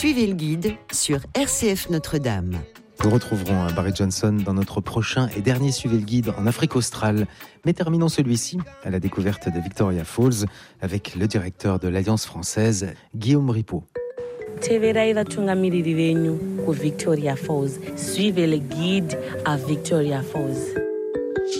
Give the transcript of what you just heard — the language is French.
Suivez le guide sur RCF Notre-Dame. Nous retrouverons Barry Johnson dans notre prochain et dernier Suivez le guide en Afrique australe. Mais terminons celui-ci à la découverte de Victoria Falls avec le directeur de l'Alliance française, Guillaume Ripaud. Teverai vatungamiriri venyu ku Victoria Falls. Suivez le guide à Victoria Falls.